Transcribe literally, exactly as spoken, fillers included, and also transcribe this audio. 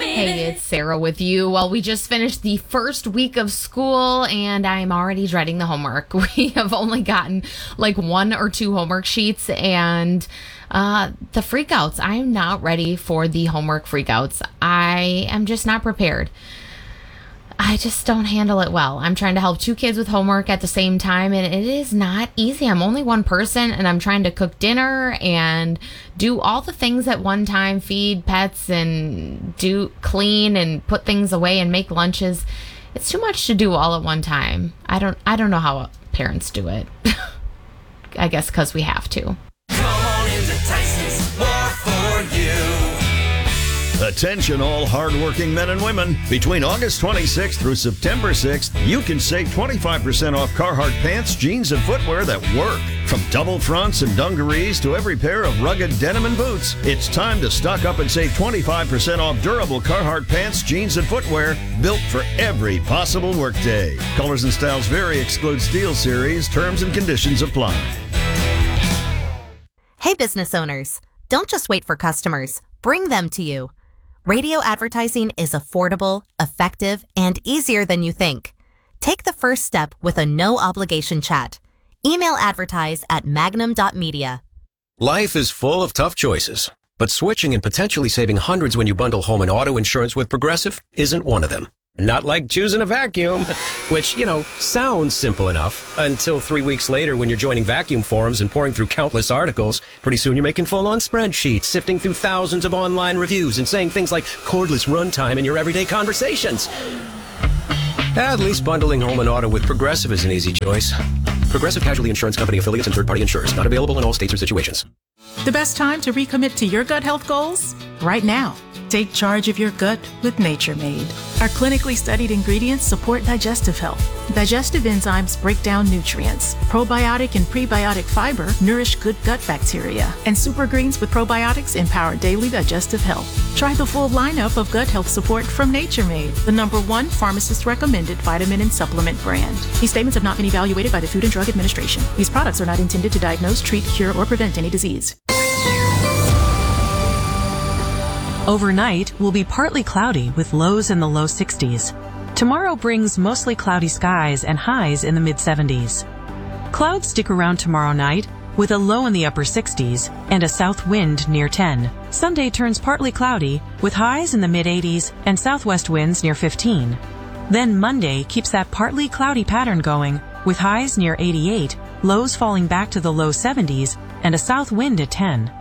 Hey, it's Sarah with you. Well, we just finished the first week of school and I'm already dreading the homework. We have only gotten like one or two homework sheets and uh, the freakouts. I'm not ready for the homework freakouts. I am just not prepared. I just don't handle it well. I'm trying to help two kids with homework at the same time, and it is not easy. I'm only one person, and I'm trying to cook dinner and do all the things at one time, feed pets and do clean and put things away and make lunches. It's too much to do all at one time. I don't I don't know how parents do it. I guess because we have to. Come on into Tyson's, more for you. Attention all hardworking men and women. Between August twenty-sixth through September sixth, you can save twenty-five percent off Carhartt pants, jeans, and footwear that work. From double fronts and dungarees to every pair of rugged denim and boots, it's time to stock up and save twenty-five percent off durable Carhartt pants, jeans, and footwear built for every possible workday. Colors and styles vary. Exclude Steel Series. Terms and conditions apply. Hey, business owners. Don't just wait for customers. Bring them to you. Radio advertising is affordable, effective, and easier than you think. Take the first step with a no-obligation chat. Email advertise at magnum dot media. Life is full of tough choices, but switching and potentially saving hundreds when you bundle home and auto insurance with Progressive isn't one of them. Not like choosing a vacuum, which, you know, sounds simple enough until three weeks later when you're joining vacuum forums and pouring through countless articles. Pretty soon you're making full-on spreadsheets, sifting through thousands of online reviews and saying things like cordless runtime in your everyday conversations. At least bundling home and auto with Progressive is an easy choice. Progressive Casualty Insurance Company affiliates and third-party insurers. Not available in all states or situations. The best time to recommit to your gut health goals? Right now. Take charge of your gut with Nature Made. Our clinically studied ingredients support digestive health. Digestive enzymes break down nutrients. Probiotic and prebiotic fiber nourish good gut bacteria. And super greens with probiotics empower daily digestive health. Try the full lineup of gut health support from Nature Made, the number one pharmacist-recommended vitamin and supplement brand. These statements have not been evaluated by the Food and Drug Administration. These products are not intended to diagnose, treat, cure, or prevent any disease. Overnight will be partly cloudy with lows in the low sixties. Tomorrow brings mostly cloudy skies and highs in the mid seventies. Clouds stick around tomorrow night with a low in the upper sixties and a south wind near ten. Sunday turns partly cloudy with highs in the mid eighties and southwest winds near fifteen. Then Monday keeps that partly cloudy pattern going with highs near eighty-eight, lows falling back to the low seventies, and a south wind at ten.